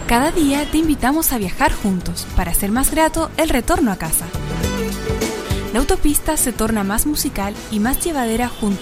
Cada día te invitamos a viajar juntos para hacer más grato el retorno a casa. La autopista se torna más musical y más llevadera junto